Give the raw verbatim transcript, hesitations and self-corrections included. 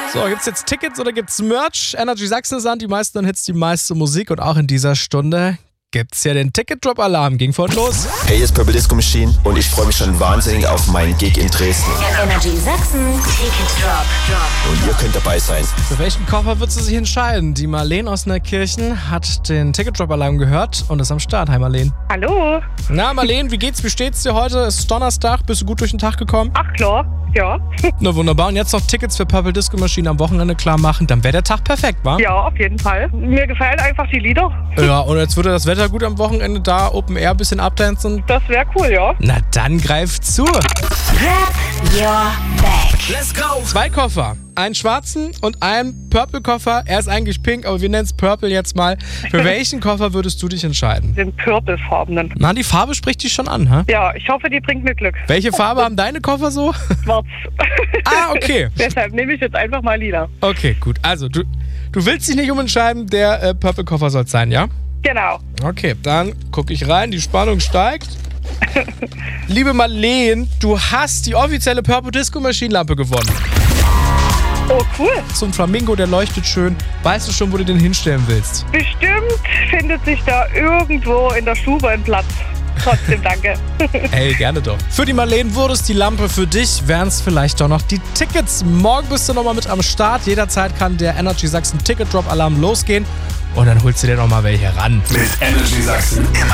So, gibt's jetzt Tickets oder gibt's Merch? Energy Sachsen ist an, die meisten Hits, die meiste Musik und auch in dieser Stunde gibt's ja den Ticket-Drop-Alarm. Ging von los. Hey, hier ist Purple Disco Machine und ich freue mich schon wahnsinnig auf meinen Gig in Dresden. Energy Sachsen Ticket Drop. Und ihr könnt dabei sein. Für welchen Koffer wird sie sich entscheiden? Die Marlene aus Neukirchen hat den Ticket-Drop-Alarm gehört und ist am Start. Hi Marlene. Hallo. Na Marlene, wie geht's? Wie steht's dir heute? Es ist Donnerstag. Bist du gut durch den Tag gekommen? Ach klar, ja. Na wunderbar. Und jetzt noch Tickets für Purple Disco Machine am Wochenende klar machen. Dann wäre der Tag perfekt, wa? Ja, auf jeden Fall. Mir gefallen einfach die Lieder. Ja, und jetzt würde das Wetter gut am Wochenende da Open Air ein bisschen abdancen. Das wäre cool, ja. Na dann greif zu. Grab your bag. Let's go! Zwei Koffer. Einen schwarzen und einen Purple-Koffer. Er ist eigentlich pink, aber wir nennen es Purple jetzt mal. Für welchen Koffer würdest du dich entscheiden? Den purplefarbenen. Na, die Farbe spricht dich schon an, hä? Ja, ich hoffe, die bringt mir Glück. Welche Farbe haben deine Koffer so? Schwarz. Ah, okay. Deshalb nehme ich jetzt einfach mal lila. Okay, gut. Also, du, du willst dich nicht umentscheiden, der äh, Purple-Koffer soll es sein, ja? Genau. Okay, dann gucke ich rein, die Spannung steigt. Liebe Marlene, du hast die offizielle Purple Disco Machine Lampe gewonnen. Oh, cool. So ein Flamingo, der leuchtet schön. Weißt du schon, wo du den hinstellen willst? Bestimmt findet sich da irgendwo in der Stube ein Platz. Trotzdem danke. Ey, gerne doch. Für die Marlene wurde es die Lampe, für dich wären es vielleicht doch noch die Tickets. Morgen bist du nochmal mit am Start. Jederzeit kann der Energy Sachsen Ticket Drop Alarm losgehen. Und dann holst du dir nochmal welche ran. Mit Energy Sachsen.